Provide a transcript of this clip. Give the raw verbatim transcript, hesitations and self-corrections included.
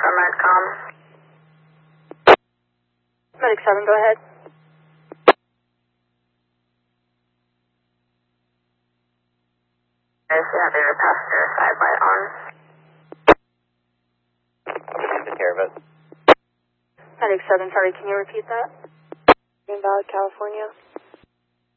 Alpha Medcom. Medic seven, go ahead. Yes, you have your passenger side light on. Take care of it. Medic seven, sorry, can you repeat that? Invalid, California.